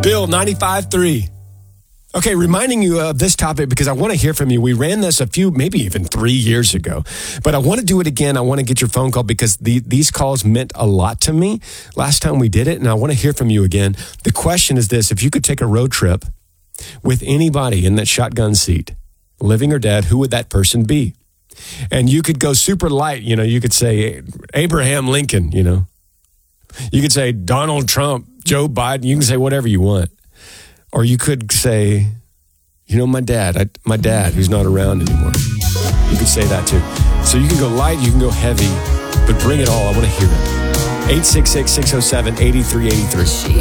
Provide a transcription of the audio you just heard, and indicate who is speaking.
Speaker 1: Bill 95.3. Okay, reminding you of this topic because I want to hear from you. We ran this a few, maybe even 3 years ago, but I want to do it again. I want to get your phone call because these calls meant a lot to me last time we did it, and I want to hear from you again. The question is this: if you could take a road trip with anybody in that shotgun seat, living or dead, who would that person be? And you could go super light. You could say Abraham Lincoln, You could say Donald Trump, Joe Biden. You can say whatever you want. Or you could say, my dad who's not around anymore. You could say that too. So you can go light, you can go heavy, but bring it all. I want to hear it. 866-607-8383.